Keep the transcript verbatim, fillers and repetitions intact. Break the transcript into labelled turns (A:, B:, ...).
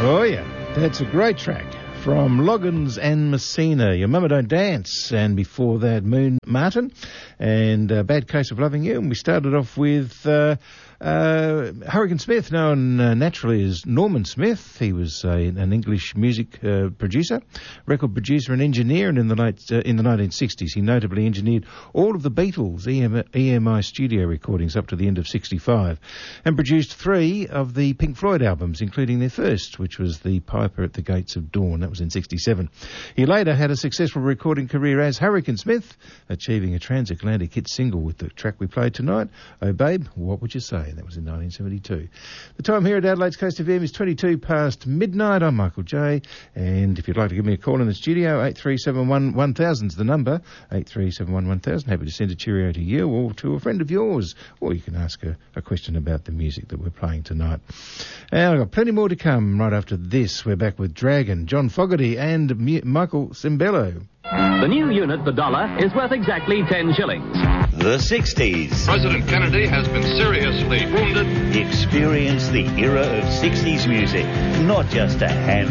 A: Oh, yeah. That's a great track from Loggins and Messina. Your Mama Don't Dance. And before that, Moon Martin and uh, Bad Case of Loving You. And we started off with uh, uh, Hurricane Smith, known uh, naturally as Norman Smith. He was uh, an English music uh, producer, record producer and engineer. And in the late uh, in the nineteen sixties, he notably engineered all of the Beatles' E M I studio recordings up to the end of sixty-five, and produced three of the Pink Floyd albums, including their first, which was The Piper at the Gates of Dawn. That was in sixty-seven. He later had a successful recording career as Hurricane Smith, achieving a transatlantic hit single with the track we played tonight, Oh Babe, What Would You Say? That was in nineteen seventy-two. The time here at Adelaide's Coast F M is twenty-two past midnight. I'm Michael J. And if you'd like to give me a call in the studio, eight three seven one one thousand is the number, eight three seven one one thousand. Happy to send a cheerio to you or to a friend of yours. Or you can ask a, a question about the music that we're playing tonight. And I've got plenty more to come right after this. We're back with Dragon, John Fogerty and M- Michael Cimbello.
B: The new unit, the dollar, is worth exactly ten shillings.
C: The sixties.
D: President Kennedy has been seriously wounded.
C: Experience the era of sixties music, not just a hand